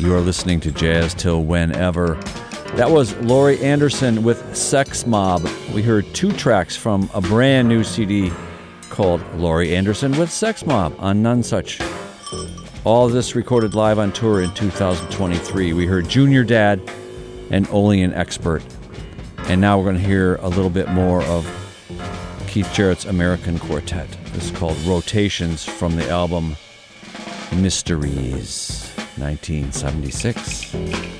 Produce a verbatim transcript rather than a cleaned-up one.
You are listening to Jazz Till Whenever. That was Laurie Anderson with Sex Mob. We heard two tracks from a brand new C D called Laurie Anderson with Sex Mob on Nonesuch. All of this recorded live on tour in two thousand twenty-three. We heard Junior Dad and Only an Expert. And now we're going to hear a little bit more of Keith Jarrett's American Quartet. This is called Rotations from the album Mysteries, nineteen seventy-six.